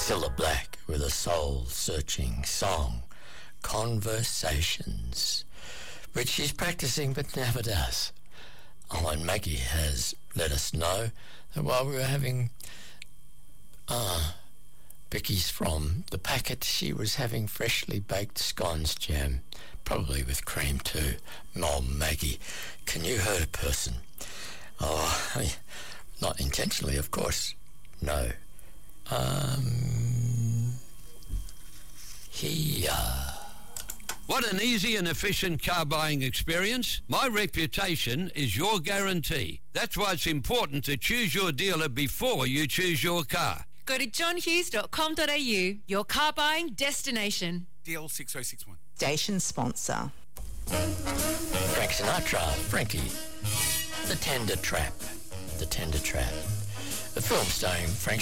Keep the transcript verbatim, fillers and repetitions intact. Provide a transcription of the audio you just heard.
Cilla Black with a soul-searching song, Conversations, which she's practicing but never does. Oh, and Maggie has let us know that while we were having uh, Becky's from the packet, she was having freshly baked scones jam, probably with cream too. Oh, Maggie, can you hurt a person? Oh, not intentionally, of course. No. Um, here. What an easy and efficient car buying experience. My reputation is your guarantee. That's why it's important to choose your dealer before you choose your car. Go to john hughes dot com dot a u, your car buying destination. D L six oh six one. Station sponsor. Frank Sinatra, Frankie. The Tender Trap. The Tender Trap. The film starring Frank